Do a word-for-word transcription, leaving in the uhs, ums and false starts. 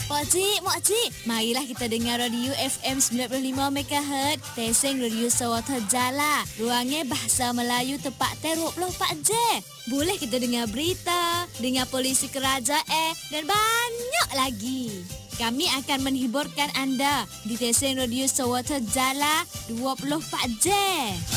Pakcik, makcik, marilah kita dengar radio F M sembilan puluh lima megahertz. Teseng radio Sarawak Jala. Ruangnya bahasa Melayu tepat dua puluh empat jam. Boleh kita dengar berita, dengar polisi kerajaan dan banyak lagi. Kami akan menghiburkan anda di Teseng radio Sarawak Jala dua puluh empat jam.